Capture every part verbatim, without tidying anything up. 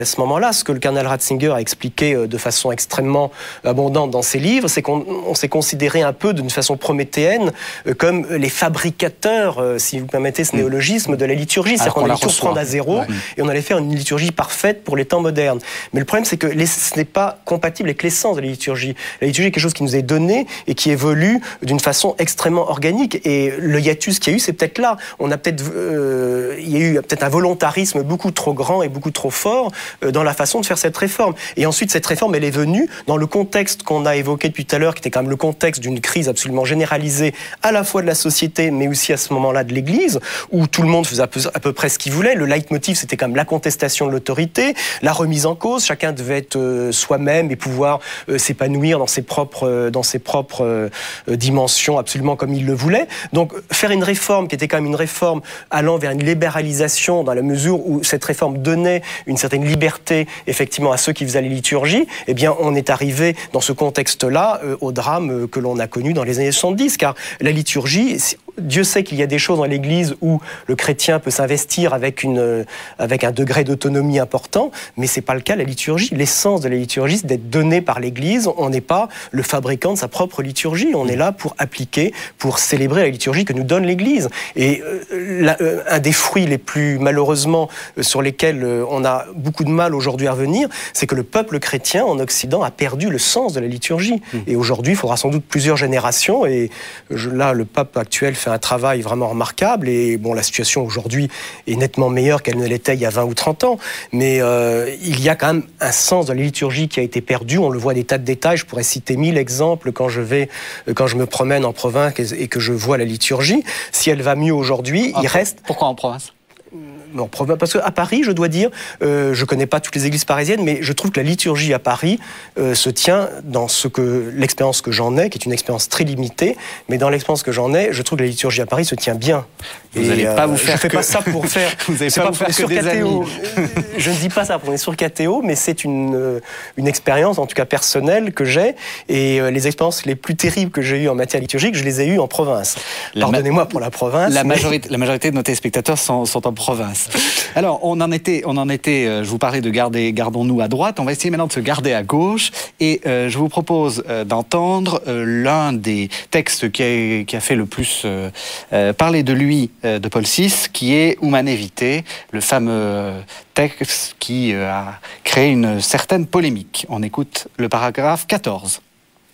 À ce moment-là, ce que le cardinal Ratzinger a expliqué de façon extrêmement abondante dans ses livres, c'est qu'on on s'est considéré un peu d'une façon prométhéenne comme les fabricateurs, si vous permettez ce néologisme, de la liturgie. C'est-à-dire qu'on allait tout reprendre à zéro ouais. et on allait faire une liturgie parfaite pour les temps modernes. Mais le problème, c'est que les, ce n'est pas compatible avec l'essence de la liturgie. La liturgie est quelque chose qui nous est donné et qui évolue d'une façon extrêmement organique. Et le hiatus qu'il y a eu, c'est peut-être là. On a peut-être, euh, il y a eu peut-être un volontarisme beaucoup trop grand et beaucoup trop fort dans la façon de faire cette réforme. Et ensuite, cette réforme, elle est venue dans le contexte qu'on a évoqué depuis tout à l'heure, qui était quand même le contexte d'une crise absolument généralisée, à la fois de la société, mais aussi à ce moment-là de l'Église, où tout le monde faisait à peu, à peu près ce qu'il voulait. Le leitmotiv, c'était quand même la contestation de l'autorité, la remise en cause. Chacun devait être euh, soi-même et pouvoir euh, s'épanouir dans ses propres, euh, dans ses propres euh, dimensions, absolument comme il le voulait. Donc, faire une réforme qui était quand même une réforme allant vers une libéralisation, dans la mesure où cette réforme donnait une certaine liberté liberté, effectivement, à ceux qui faisaient les liturgies, eh bien, on est arrivé dans ce contexte-là euh, au drame euh, que l'on a connu dans les années soixante-dix, car la liturgie, Dieu sait qu'il y a des choses dans l'Église où le chrétien peut s'investir avec, une, euh, avec un degré d'autonomie important, mais c'est pas le cas de la liturgie. L'essence de la liturgie, c'est d'être donnée par l'Église. On n'est pas le fabricant de sa propre liturgie. On est là pour appliquer, pour célébrer la liturgie que nous donne l'Église. Et euh, la, euh, un des fruits les plus, malheureusement, euh, sur lesquels euh, on a beaucoup de mal aujourd'hui à revenir, c'est que le peuple chrétien en Occident a perdu le sens de la liturgie. Mmh. Et aujourd'hui, il faudra sans doute plusieurs générations. Et je, là, le pape actuel fait un travail vraiment remarquable. Et bon, la situation aujourd'hui est nettement meilleure qu'elle ne l'était il y a vingt ou trente ans. Mais euh, il y a quand même un sens de la liturgie qui a été perdu. On le voit des tas de détails. Je pourrais citer mille exemples quand je vais, quand je me promène en province et que je vois la liturgie. Si elle va mieux aujourd'hui, ah, il reste. Pourquoi en province ? Non, parce qu'à Paris, je dois dire, euh, je ne connais pas toutes les églises parisiennes, mais je trouve que la liturgie à Paris euh, se tient dans ce que, l'expérience que j'en ai, qui est une expérience très limitée, mais dans l'expérience que j'en ai, je trouve que la liturgie à Paris se tient bien. Vous n'allez pas vous euh, faire Je ne fais que... pas ça pour faire... vous n'allez pas, pas vous faire que des amis. Je ne dis pas ça pour on est sur Catéo, mais c'est une, une expérience, en tout cas personnelle, que j'ai, et euh, les expériences les plus terribles que j'ai eues en matière liturgique, je les ai eues en province. La Pardonnez-moi ma... pour la province. La, mais... majorité, la majorité de nos téléspectateurs sont, sont en province. Alors, on en était, on en était euh, je vous parlais de garder, gardons-nous à droite, on va essayer maintenant de se garder à gauche, et euh, je vous propose euh, d'entendre euh, l'un des textes qui a, qui a fait le plus euh, euh, parler de lui, euh, de Paul six, qui est Humanae Vitae, le fameux texte qui euh, a créé une certaine polémique. On écoute le paragraphe quatorze.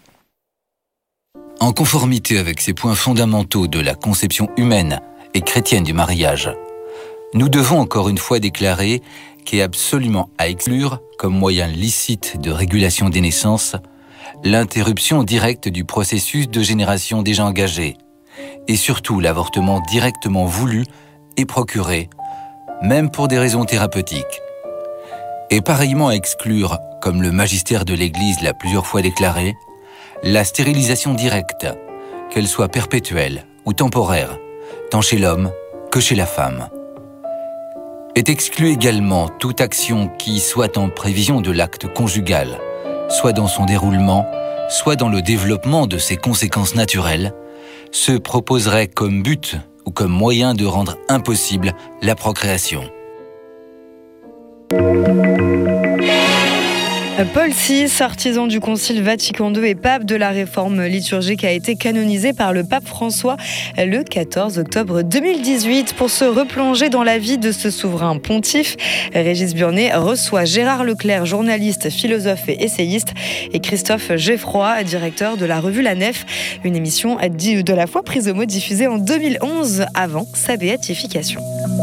En conformité avec ces points fondamentaux de la conception humaine et chrétienne du mariage, nous devons encore une fois déclarer qu'est absolument à exclure, comme moyen licite de régulation des naissances, l'interruption directe du processus de génération déjà engagé, et surtout l'avortement directement voulu et procuré, même pour des raisons thérapeutiques. Et pareillement à exclure, comme le magistère de l'Église l'a plusieurs fois déclaré, la stérilisation directe, qu'elle soit perpétuelle ou temporaire, tant chez l'homme que chez la femme. Est exclue également toute action qui, soit en prévision de l'acte conjugal, soit dans son déroulement, soit dans le développement de ses conséquences naturelles, se proposerait comme but ou comme moyen de rendre impossible la procréation. Paul six, artisan du Concile Vatican deux et pape de la réforme liturgique, a été canonisé par le pape François le quatorze octobre deux mille dix-huit. Pour se replonger dans la vie de ce souverain pontife, Régis Burnet reçoit Gérard Leclerc, journaliste, philosophe et essayiste, et Christophe Geffroy, directeur de la revue La Nef, une émission de la foi prise au mot diffusée en deux mille onze avant sa béatification.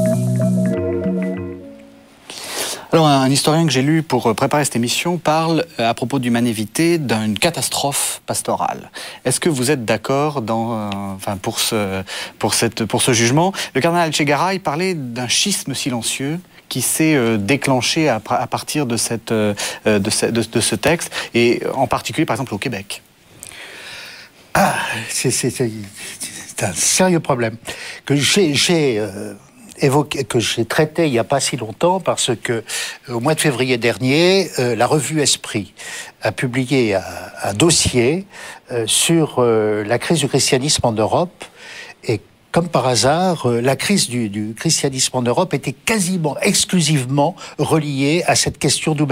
Alors, un historien que j'ai lu pour préparer cette émission parle, à propos d'Humanae Vitae, d'une catastrophe pastorale. Est-ce que vous êtes d'accord dans, euh, enfin, pour, ce, pour, cette, pour ce jugement? Le cardinal Etchegaray parlait d'un schisme silencieux qui s'est euh, déclenché à, à partir de, cette, euh, de, ce, de, de ce texte, et en particulier, par exemple, au Québec. Ah, c'est, c'est, c'est, c'est un sérieux problème que j'ai... j'ai euh... évoqué, que j'ai traité il n'y a pas si longtemps, parce que au mois de février dernier, euh, la revue Esprit a publié un, un dossier euh, sur euh, la crise du christianisme en Europe, et comme par hasard, euh, la crise du, du christianisme en Europe était quasiment exclusivement reliée à cette question d'humanité.